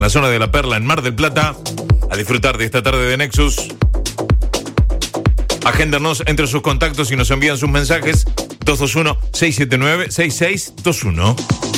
la zona de La Perla, en Mar del Plata, a disfrutar de esta tarde de Nexus. Agéndanos entre sus contactos y nos envían sus mensajes. 221-679-6621.